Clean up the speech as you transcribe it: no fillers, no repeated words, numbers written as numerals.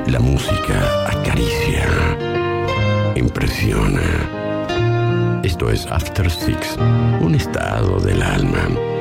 La música acaricia, impresiona. Esto es After Six, un estado del alma.